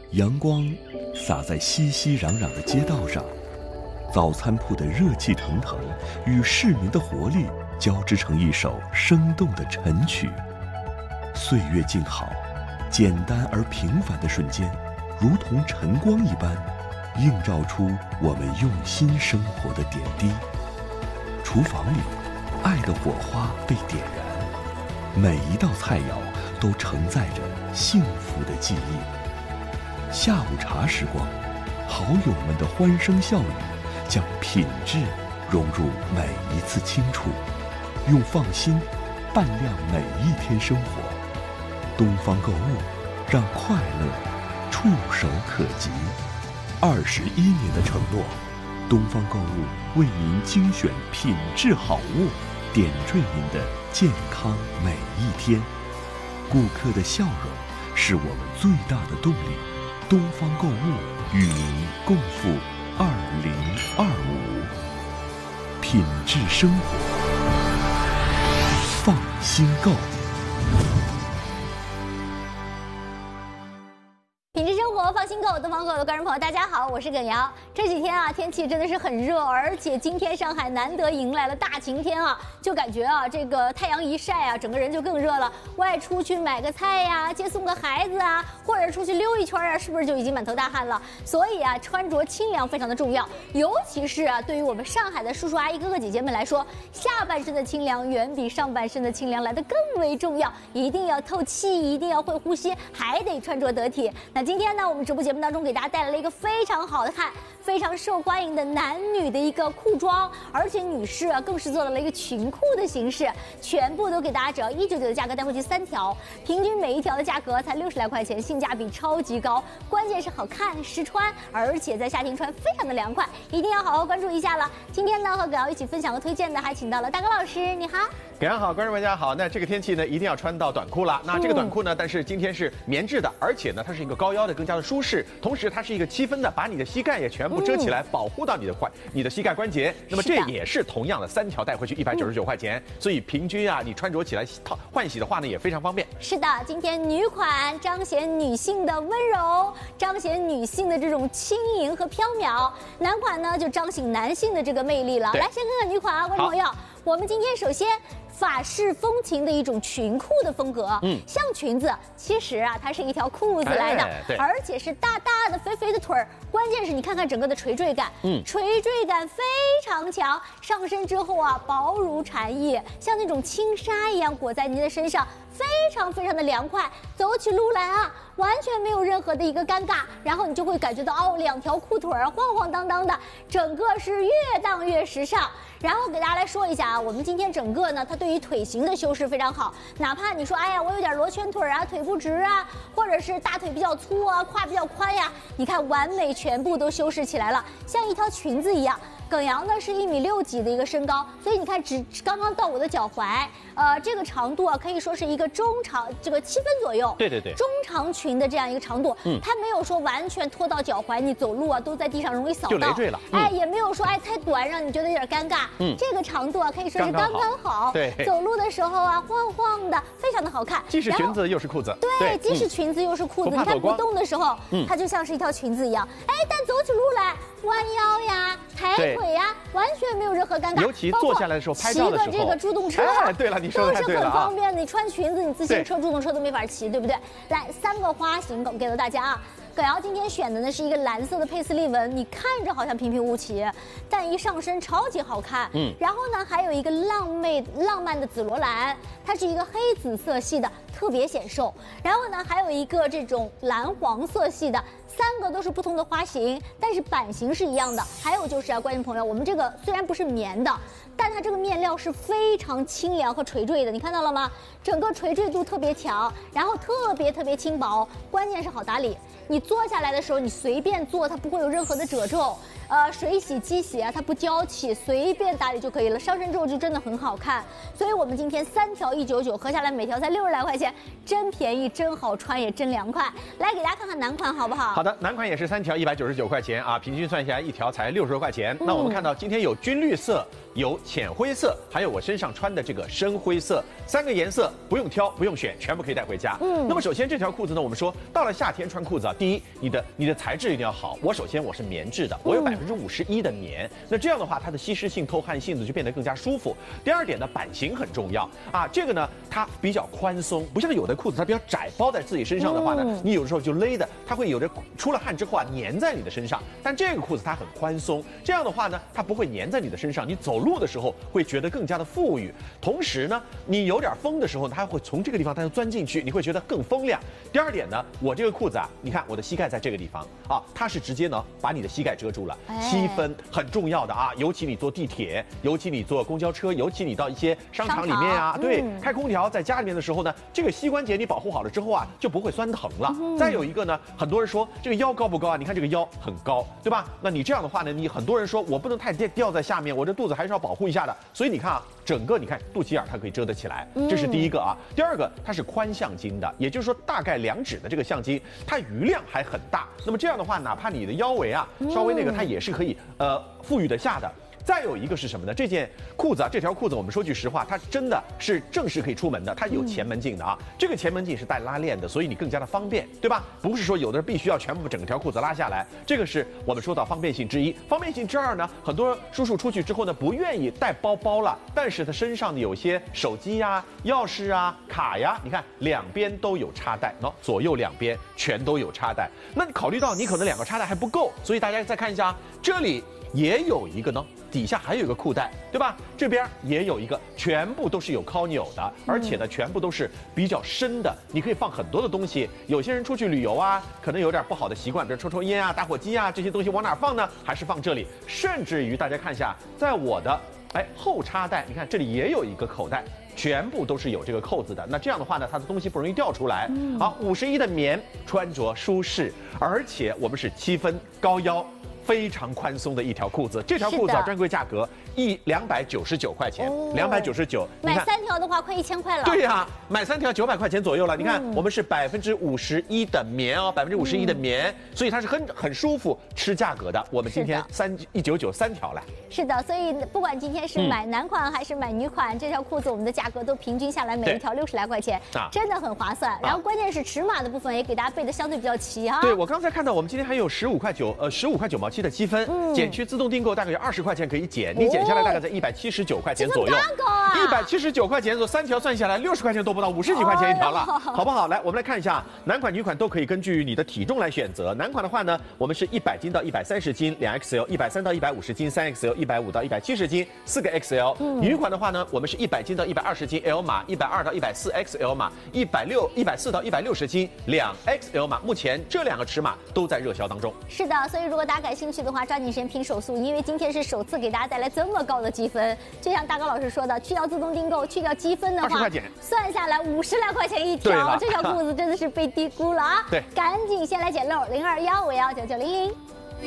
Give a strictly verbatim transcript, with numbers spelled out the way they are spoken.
阳光洒在熙熙攘攘的街道上，早餐铺的热气腾腾与市民的活力交织成一首生动的晨曲。岁月静好，简单而平凡的瞬间，如同晨光一般，映照出我们用心生活的点滴。厨房里，爱的火花被点燃，每一道菜肴都承载着幸福的记忆。下午茶时光，好友们的欢声笑语，将品质融入每一次清楚，用放心伴亮每一天生活。东方购物，让快乐触手可及。二十一年的承诺，东方购物为您精选品质好物，点缀您的健康每一天。顾客的笑容是我们最大的动力。东方购物与您共赴二零二五，品质生活，放心购。 品质生活，放心购。东方购的观众朋友，大家好，我是耿瑶。这几天啊，天气真的是很热，而且今天上海难得迎来了大晴天啊，就感觉啊，这个太阳一晒啊，整个人就更热了。外出去买个菜呀、啊，接送个孩子啊，或者出去溜一圈啊，是不是就已经满头大汗了？所以啊，穿着清凉非常的重要，尤其是啊，对于我们上海的叔叔阿姨、哥哥姐姐们来说，下半身的清凉远比上半身的清凉来得更为重要。一定要透气，一定要会呼吸，还得穿着得体。那今天呢，我们直播节目当中给大家带来了一个非常好的看、非常受欢迎的男女的一个裤装，而且女士啊更是做到了一个裙裤的形式，全部都给大家只要一九九的价格带回去三条，平均每一条的价格才六十来块钱，性价比超级高，关键是好看、实穿，而且在夏天穿非常的凉快，一定要好好关注一下了。今天呢，和葛瑶一起分享和推荐的还请到了大高老师，你好。 葛阳好，观众们大家好。那这个天气呢，一定要穿到短裤了。那这个短裤呢，但是今天是棉质的，而且呢，它是一个高腰的，更加的舒适。同时，它是一个七分的，把你的膝盖也全部遮起来，保护到你的踝、你的膝盖关节。那么这也是同样的三条带回去一百九十九块钱，所以平均啊，你穿着起来换洗的话呢，也非常方便。 是的，今天女款彰显女性的温柔，彰显女性的这种轻盈和飘渺；男款呢，就彰显男性的这个魅力了。来，先看看女款啊，观众朋友，我们今天首先。法式风情的一种裙裤的风格，嗯，像裙子，其实啊，它是一条裤子来的，哎、而且是大大的、肥肥的腿儿。关键是你看看整个的垂坠感，嗯，垂坠感非常强，上身之后啊，薄如蝉翼，像那种轻纱一样裹在您的身上，非常非常的凉快。走起路来啊，完全没有任何的一个尴尬，然后你就会感觉到哦，两条裤腿儿晃晃荡荡的，整个是越荡越时尚。然后给大家来说一下啊，我们今天整个呢，它对于腿型的修饰非常好。哪怕你说，哎呀，我有点罗圈腿啊，腿不直啊，或者是大腿比较粗啊，胯比较宽呀，你看完美全部都修饰起来了，像一条裙子一样。耿阳呢是一米六几的一个身高，所以你看只刚刚到我的脚踝，呃，这个长度啊可以说是一个中长，这个七分左右。 对对对， 中长裙的这样一个长度，嗯，它没有说完全拖到脚踝，你走路啊都在地上容易扫到， 就累赘了。嗯、 哎，也没有说哎太短让你觉得有点尴尬。嗯，这个长度啊可以说是刚刚好。 对， 走路的时候啊晃晃的，非常的好看。 既是裙子又是裤子。 对，既是裙子又是裤子。你看不动的时候，嗯，它就像是一条裙子一样。哎，但走起路来。弯腰呀，抬腿呀，完全没有任何尴尬。 尤其坐下来的时候，拍照的时候， 骑个这个助动车， 哎，对了，你说的太对了啊， 都是很方便的。你穿裙子，你自行车、助动车都没法骑，对不对？来，三个花型给了大家啊。葛瑶今天选的呢是一个蓝色的佩斯利纹，你看着好像平平无奇，但一上身超级好看。嗯，然后呢还有一个浪漫浪漫的紫罗兰，它是一个黑紫色系的，特别显瘦。然后呢还有一个这种蓝黄色系的。三个都是不同的花型，但是版型是一样的。还有就是啊，观众朋友，我们这个虽然不是棉的，但它这个面料是非常清凉和垂坠的，你看到了吗？整个垂坠度特别强，然后特别特别轻薄，关键是好打理。你坐下来的时候，你随便坐，它不会有任何的褶皱。呃，水洗机洗啊，它不娇气，随便打理就可以了。上身之后就真的很好看。所以我们今天三条一九九，合下来每条才六十来块钱。 钱，真便宜，真好穿，也真凉快。来给大家看看男款好不好？ 好的，男款也是三条一百九十九块钱啊，平均算下来一条才六十多块钱。嗯、那我们看到今天有军绿色、有浅灰色，还有我身上穿的这个深灰色，三个颜色不用挑不用选，全部可以带回家。嗯，那么首先这条裤子呢，我们说到了夏天穿裤子啊，第一，你的你的材质一定要好。我首先我是棉质的，我有百分之五十一的棉，嗯、那这样的话它的吸湿性、透汗性子就变得更加舒服。第二点呢，版型很重要啊，这个呢它比较宽松，不像有的裤子它比较窄，包在自己身上的话呢，嗯、你有的时候就勒的，它会有的出了汗之后啊粘在你的身上。但这个裤子它很宽松，这样的话呢，它不会粘在你的身上，你走路的时候会觉得更加的富裕。同时呢，你有点风的时候，它会从这个地方它就钻进去，你会觉得更风亮。第二点呢，我这个裤子啊，你看我的膝盖在这个地方啊，它是直接呢把你的膝盖遮住了，七分很重要的啊，尤其你坐地铁，尤其你坐公交车，尤其你到一些商场里面啊，对，嗯、开空调在家里面的时候呢，这个膝关节你保护好了之后啊，就不会酸疼了。嗯、再有一个呢，很多人说这个腰高不高啊？你看这个腰很高，对吧？那你这样的话呢，你很多人说我不能太掉在下面，我这肚子还是要保护一下的。所以你看啊，整个你看肚脐眼它可以遮得起来，这是第一个啊。第二个，它是宽橡筋的，也就是说大概两指的这个橡筋，它余量还很大。那么这样的话，哪怕你的腰围啊稍微那个，它也是可以呃富裕得下的。再有一个是什么呢？这件裤子啊，这条裤子我们说句实话，它真的是正式可以出门的，它有前门镜的啊。这个前门镜是带拉链的，所以你更加的方便，对吧？不是说有的必须要全部整条裤子拉下来，这个是我们说到方便性之一。方便性之二呢，很多叔叔出去之后呢，不愿意带包包了，但是他身上呢有些手机呀、钥匙啊、卡呀，你看两边都有插带，喏，左右两边全都有插带。那你考虑到你可能两个插带还不够，所以大家再看一下，这里也有一个呢。底下还有一个裤带，对吧？这边也有一个，全部都是有靠钮的，而且呢，全部都是比较深的，你可以放很多的东西。有些人出去旅游啊，可能有点不好的习惯，比如抽抽烟啊、打火机啊这些东西往哪放呢？还是放这里。甚至于大家看一下，在我的哎后插带，你看这里也有一个口袋。全部都是有这个扣子的，那这样的话呢，它的东西不容易掉出来。嗯、好，五十一的棉，穿着舒适，而且我们是七分高腰。非常宽松的一条裤子，这条裤子啊，专柜价格一两百九十九块钱，两百九十九， 买三条的话快一千块了。 对呀、啊，买三条九百块钱左右了。你看，嗯、我们是百分之五十一的棉哦，百分之五十一的棉，嗯、所以它是很很舒服，吃价格的。我们今天三一九九三条来。 是的，所以不管今天是买男款还是买女款，嗯、这条裤子我们的价格都平均下来每一条六十来块钱，啊、真的很划算。然后关键是尺码的部分也给大家备的相对比较齐哈。 对，我刚才看到我们今天还有十五块九，呃，十五块九毛七的积分。嗯减去自动订购大概有二十块钱可以减，你减下来大概在一百七十九块钱左右。一百七十九块钱，三条算下来六十块钱都不到，五十几块钱一条了，好不好？来，我们来看一下，男款、女款都可以根据你的体重来选择。男款的话呢，我们是一百斤到一百三十斤，两 X L； 一百三到一百五十斤，三 X L； 一百五到一百七十斤，四个 X L。嗯、女款的话呢，我们是一百斤到一百二十斤 L 码，一百二到一百四 X L 码，一百六一百四到一百六十斤两 X L 码。目前这两个尺码都在热销当中。 是的，所以如果大家感兴趣的话，抓紧时间拼手速，因为今天是首次给大家带来这么高的积分。就像大高老师说的，去掉自动订购，去掉积分的话，算下来五十来块钱一条，这条裤子真的是被低估了啊！ 对， 赶紧先来捡漏，零二幺五幺九九零零。